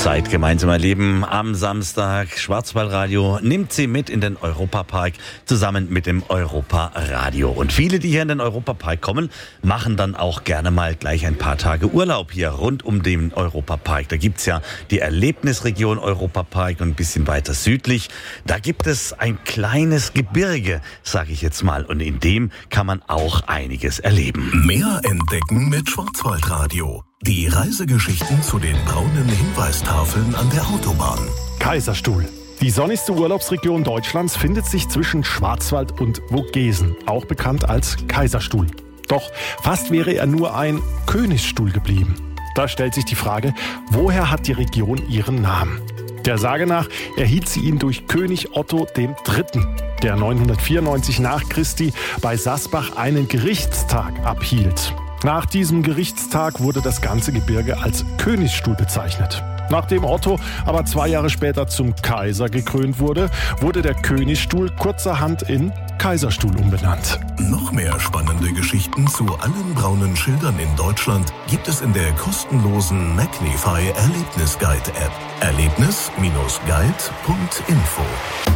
Zeit gemeinsam erleben am Samstag. Schwarzwaldradio nimmt Sie mit in den Europapark zusammen mit dem Europaradio. Und viele, die hier in den Europapark kommen, machen dann auch gerne mal gleich ein paar Tage Urlaub hier rund um den Europapark. Da gibt's ja die Erlebnisregion Europapark und ein bisschen weiter südlich. Da gibt es ein kleines Gebirge, sage ich jetzt mal. Und in dem kann man auch einiges erleben. Mehr entdecken mit Schwarzwaldradio. Die Reisegeschichten zu den braunen Hinweistafeln an der Autobahn. Kaiserstuhl. Die sonnigste Urlaubsregion Deutschlands findet sich zwischen Schwarzwald und Vogesen, auch bekannt als Kaiserstuhl. Doch fast wäre er nur ein Königsstuhl geblieben. Da stellt sich die Frage, woher hat die Region ihren Namen? Der Sage nach erhielt sie ihn durch König Otto III., der 994 nach Christi bei Sassbach einen Gerichtstag abhielt. Nach diesem Gerichtstag wurde das ganze Gebirge als Königsstuhl bezeichnet. Nachdem Otto aber 2 Jahre später zum Kaiser gekrönt wurde, wurde der Königsstuhl kurzerhand in Kaiserstuhl umbenannt. Noch mehr spannende Geschichten zu allen braunen Schildern in Deutschland gibt es in der kostenlosen Magnify Erlebnisguide App. Erlebnis-guide.info